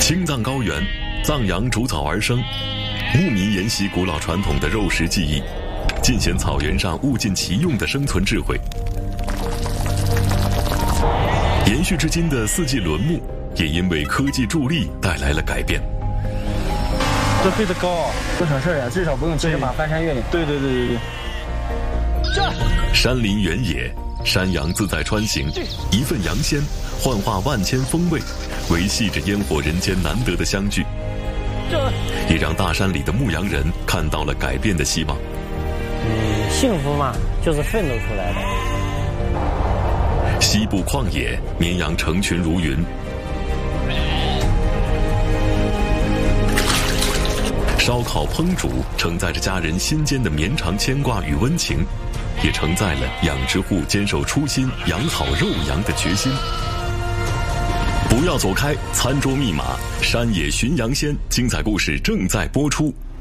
青藏高原，藏羊逐草而生，牧民沿袭古老传统的肉食技艺，尽显草原上物尽其用的生存智慧。延续至今的四季轮牧，也因为科技助力带来了改变。 这飞得高啊， 不省事啊，至少不用骑着马翻山越岭。 对。 山林原野，山羊自在穿行，一份羊鲜，幻化万千风味，维系着烟火人间难得的相聚，也让大山里的牧羊人看到了改变的希望。 幸福嘛，就是奋斗出来的。 西部旷野，绵羊成群如云，烧烤烹煮承载着家人心间的绵长牵挂与温情，也承载了养殖户坚守初心养好肉羊的决心。不要走开，餐桌密码，山野寻羊鲜，精彩故事正在播出。